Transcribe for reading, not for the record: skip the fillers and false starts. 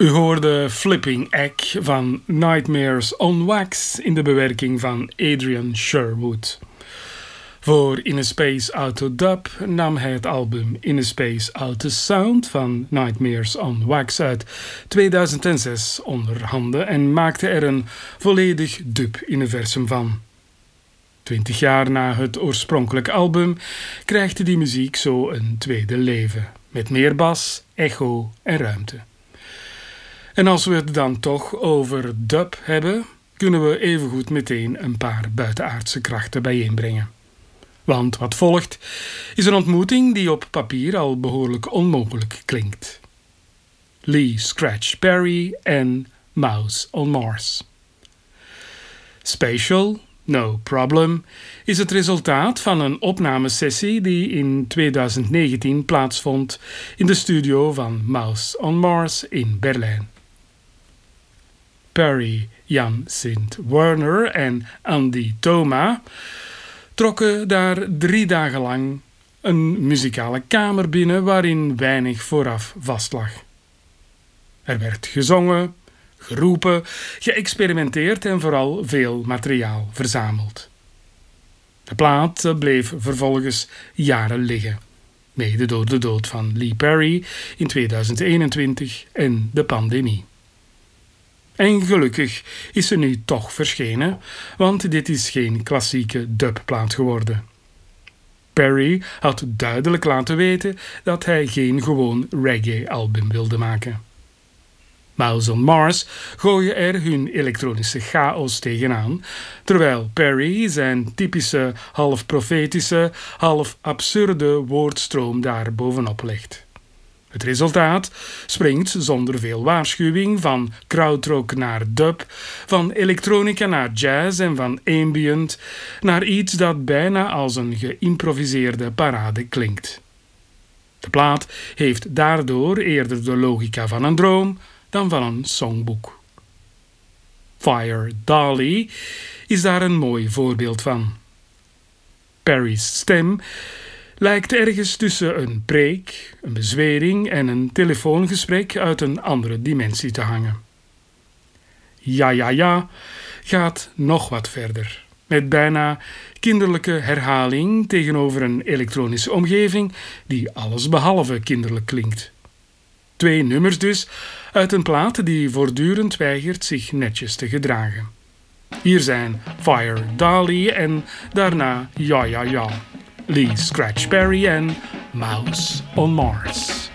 U hoorde Flipping Egg van Nightmares on Wax in de bewerking van Adrian Sherwood. Voor In a Space Out to Dub nam hij het album In a Space Out to Sound van Nightmares on Wax uit 2006 onder handen en maakte er een volledig dub-universum van. 20 jaar na het oorspronkelijke album krijgt die muziek zo een tweede leven, met meer bas, echo en ruimte. En als we het dan toch over dub hebben, kunnen we evengoed meteen een paar buitenaardse krachten bijeenbrengen. Want wat volgt is een ontmoeting die op papier al behoorlijk onmogelijk klinkt. Lee Scratch Perry en Mouse on Mars. Spatial, No Problem is het resultaat van een opnamesessie die in 2019 plaatsvond in de studio van Mouse on Mars in Berlijn. Perry, Jan Sint-Werner en Andy Thoma trokken daar 3 dagen lang een muzikale kamer binnen waarin weinig vooraf vastlag. Er werd gezongen, geroepen, geëxperimenteerd en vooral veel materiaal verzameld. De plaat bleef vervolgens jaren liggen, mede door de dood van Lee Perry in 2021 en de pandemie. En gelukkig is ze nu toch verschenen, want dit is geen klassieke dubplaat geworden. Perry had duidelijk laten weten dat hij geen gewoon reggae-album wilde maken. Mouse on Mars gooien er hun elektronische chaos tegenaan, terwijl Perry zijn typische half profetische, half absurde woordstroom daar bovenop legt. Het resultaat springt zonder veel waarschuwing van krautrock naar dub, van elektronica naar jazz en van ambient naar iets dat bijna als een geïmproviseerde parade klinkt. De plaat heeft daardoor eerder de logica van een droom dan van een songboek. Fire Dolly is daar een mooi voorbeeld van. Perry's stem lijkt ergens tussen een preek, een bezwering en een telefoongesprek uit een andere dimensie te hangen. Ja gaat nog wat verder, met bijna kinderlijke herhaling tegenover een elektronische omgeving die allesbehalve kinderlijk klinkt. 2 nummers dus uit een plaat die voortdurend weigert zich netjes te gedragen. Hier zijn Fire Dolly en daarna Ja. Lee Scratch Perry en Mouse on Mars.